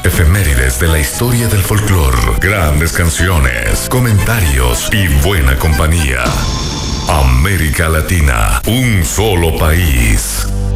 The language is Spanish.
efemérides de la historia del folclore, grandes canciones, comentarios y buena compañía. América Latina, un solo país.